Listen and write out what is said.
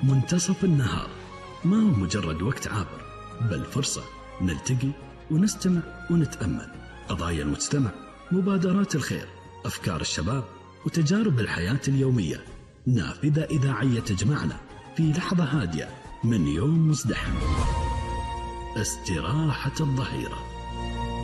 منتصف النهار ما هو مجرد وقت عابر، بل فرصة نلتقي ونستمع ونتأمل. قضايا المجتمع، مبادرات الخير، أفكار الشباب، وتجارب الحياة اليومية، نافذة إذاعية تجمعنا في لحظة هادية من يوم مزدحم. استراحة الظهيرة.